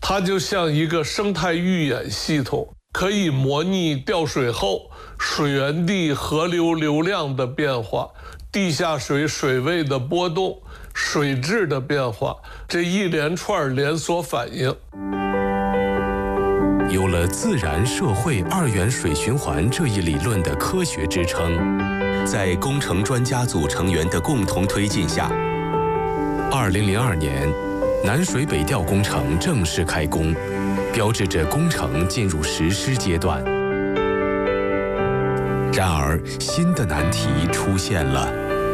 它就像一个生态预演系统，可以模拟调水后水源地河流流量的变化、地下水水位的波动、水质的变化，这一连串连锁反应。 有了自然社会二元水循环这一理论的科学支撑，在工程专家组成员的共同推进下，2002年，南水北调工程正式开工，标志着工程进入实施阶段。然而，新的难题出现了，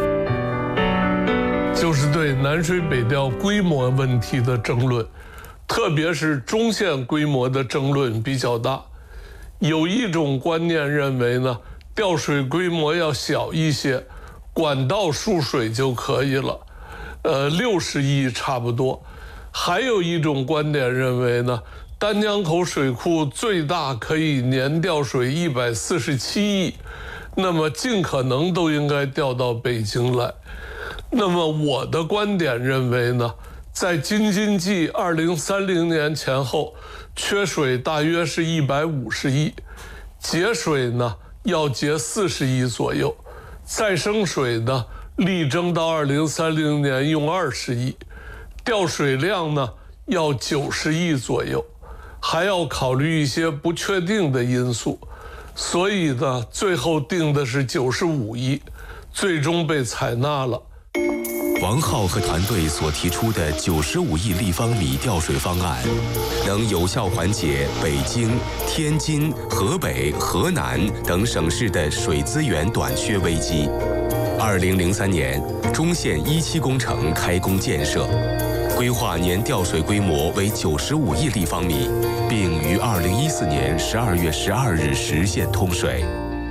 就是对南水北调规模问题的争论。特别是中线规模的争论比较大，有一种观念认为呢，调水规模要小一些，管道输水就可以了，60亿差不多。还有一种观点认为呢，丹江口水库最大可以年调水147亿，那么尽可能都应该调到北京来。那么我的观点认为呢，在京津冀2030年前后，缺水大约是150亿，节水呢要节40亿左右，再生水呢力争到2030年用20亿，调水量呢要90亿左右，还要考虑一些不确定的因素，所以呢最后定的是95亿，最终被采纳了。 王浩和团队所提出的95亿立方米调水方案，能有效缓解北京、天津、河北、河南等省市的水资源短缺危机。2003年，中线17工程开工建设，规划年调水规模为95亿立方米，并于2014年12月12日实现通水。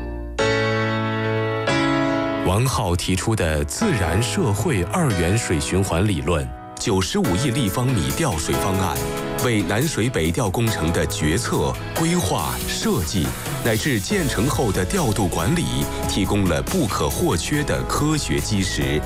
王浩提出的自然社会二元水循环理论，95亿立方米调水方案，为南水北调工程的决策、规划、设计乃至建成后的调度管理提供了不可或缺的科学基石。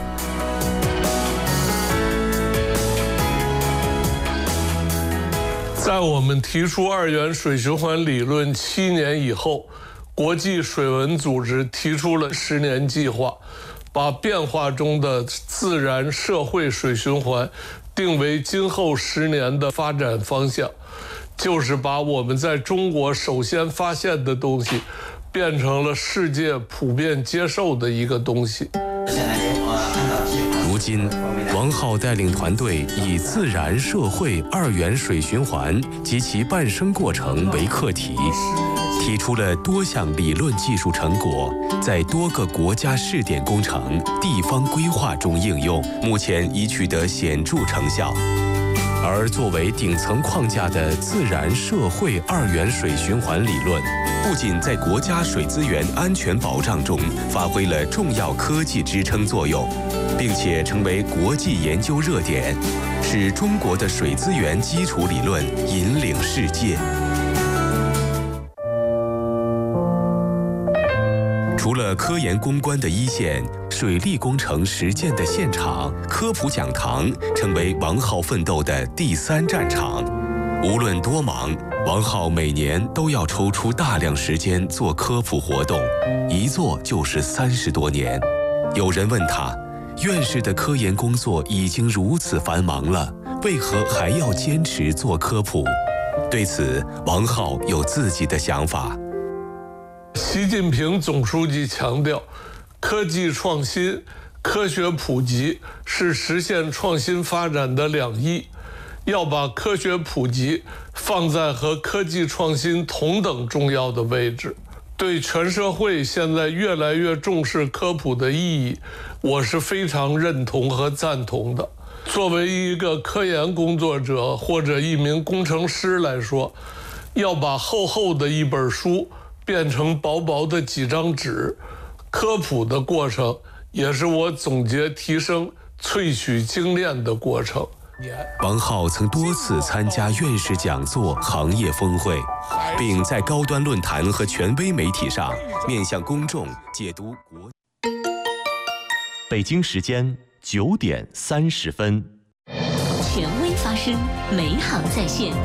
在我们提出二元水循环理论7年以后，国际水文组织提出了10年计划，把变化中的自然社会水循环定为今后10年的发展方向，就是把我们在中国首先发现的东西变成了世界普遍接受的一个东西。 如今，王浩带领团队以自然社会二元水循环及其伴生过程为课题，提出了多项理论技术成果，在多个国家试点工程、地方规划中应用，目前已取得显著成效。而作为顶层框架的自然社会二元水循环理论，不仅在国家水资源安全保障中发挥了重要科技支撑作用，并且成为国际研究热点，使中国的水资源基础理论引领世界。除了科研攻关的一线，水利工程实践的现场，科普讲堂成为王浩奋斗的第3战场。无论多忙，王浩每年都要抽出大量时间做科普活动，一做就是30多年。有人问他，院士的科研工作已经如此繁忙了，为何还要坚持做科普？对此，王浩有自己的想法。 习近平总书记强调，科技创新、科学普及是实现创新发展的两翼，要把科学普及放在和科技创新同等重要的位置。对全社会现在越来越重视科普的意义，我是非常认同和赞同的。作为一个科研工作者或者一名工程师来说，要把厚厚的一本书变成薄薄的几张纸，科普的过程也是我总结提升、萃取精炼的过程。 王浩曾多次参加院士讲座、行业峰会，并在高端论坛和权威媒体上面向公众解读国。 北京时间9点30分， 权威发声，美好在线。